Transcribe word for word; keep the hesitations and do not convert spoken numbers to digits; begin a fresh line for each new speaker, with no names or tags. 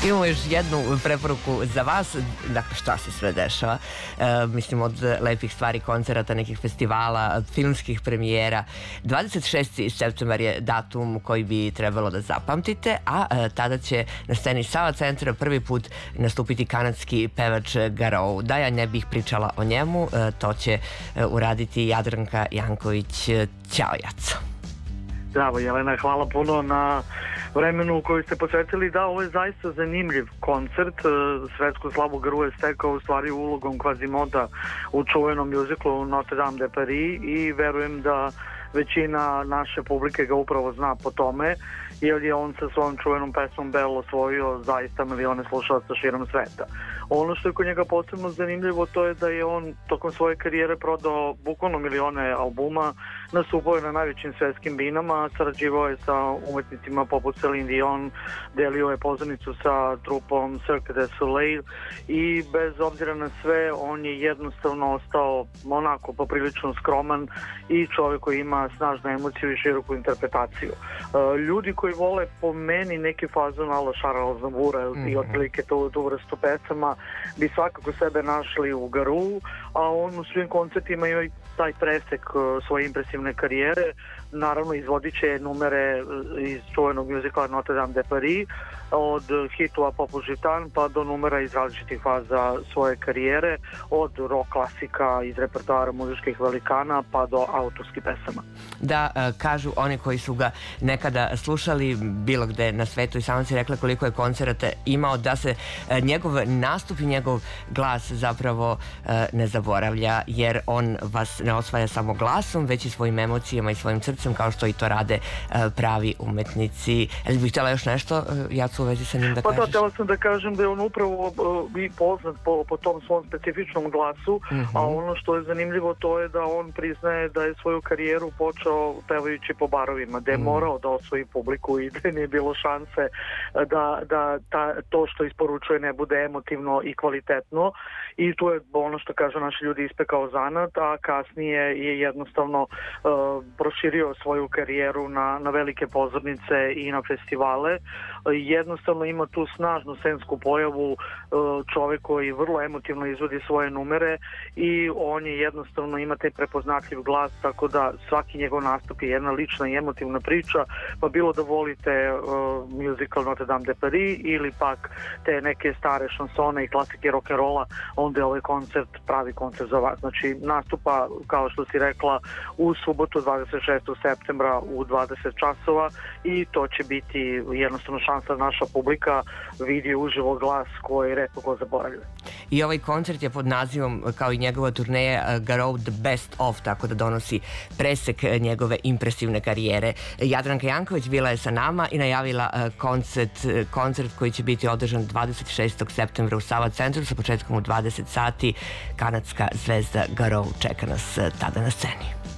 Imamo još jednu preporuku za vas. Dakle, šta se sve dešava? E, mislim, od lepih stvari, koncerata, nekih festivala, filmskih premijera. dvadeset šesti septembar je datum koji bi trebalo da zapamtite, a e, tada će na sceni Sava centra prvi put nastupiti kanadski pevač Garou. Da ja ne bih pričala o njemu, e, to će e, uraditi Jadranka Janković-Ćaojac.
Bravo, Jelena, hvala puno na vremenu koju ste posvetili. Da, ovo je zaista zanimljiv koncert. Svetsku slavu Garou je stekao u stvari ulogom Quasimoda u čuvenom mjuziklu Notre Dame de Paris i verujem da većina naše publike ga upravo zna po tome, jer je on sa svojom čuvenom pesmom Belle osvojio zaista milione slušalaca širom sveta. Ono što je kod njega posebno zanimljivo, to je da je on tokom svoje karijere prodao bukvalno milione albuma, nastupao je na najvećim svetskim binama, sarađivao je sa umetnicima poput Celine Dion, delio je pozornicu sa trupom Cirque du Soleil i bez obzira na sve on je jednostavno ostao onako poprilično skroman i čovjek koji ima snažnu emociju i široku interpretaciju. Ljudi koji vole po meni neki fazon ala Charles Aznavoura mm-hmm. i otprilike tu, tu vrstu pesama bi svakako sebe našli u Garou, a on u svim koncertima ima i taj presek svoje impresivne karijere. Naravno, izvodit će numere iz čuvenog mjuzikla Notre Dame de Paris, od hitova poput Gitan pa do numera iz različitih faza svoje karijere, od rock klasika iz repertoara muzičkih velikana pa do autorskih pesama.
Da, kažu oni koji su ga nekada slušali bilo gde na svetu, i samo si rekla koliko je koncerata imao, da se njegov nastup i njegov glas zapravo ne zaboravlja, jer on vas ne osvaja samo glasom, već i svojim emocijama i svojim srcem, kao što i to rade pravi umetnici. Ali bih htjela još nešto, ja u vezi sa njim da kažeš?
Pa da, htjela sam da kažem da je on upravo i poznat po, po tom svom specifičnom glasu, mm-hmm. a ono što je zanimljivo to je da on priznaje da je svoju karijeru počeo pevajući po barovima, da je mm. morao da osvoji publiku i da nije bilo šanse da, da ta, to što isporučuje ne bude emotivno i kvalitetno, i tu je ono što kaže naši ljudi ispekao zanat, a kasnije je jednostavno uh, proširio svoju karijeru na, na velike pozornice i na festivale. Jednostavno ima tu snažnu scensku pojavu, čovjek koji vrlo emotivno izvodi svoje numere i on je jednostavno ima taj prepoznatljiv glas, tako da svaki njegov nastup je jedna lična i emotivna priča, pa bilo da volite uh, musical Notre Dame de Paris ili pak te neke stare šansone i klasike rock'n'rolla, onda je ovaj koncert pravi koncert za vas. Znači nastupa, kao što si rekla, u subotu dvadeset šestog septembra u dvadeset časova i to će biti jednostavno šansa da naša publika vidi uživo glas koji retko ko zaboravlja.
I ovaj koncert je pod nazivom, kao i njegova turneja, Garou The Best Of, tako da donosi presek njegove impresivne karijere. Jadranka Janković bila je sa nama i najavila koncert, koncert koji će biti održan dvadeset šestog septembra u Sava centru sa početkom u dvadeset sati. Kanadska zvezda Garou čeka nas tada na sceni.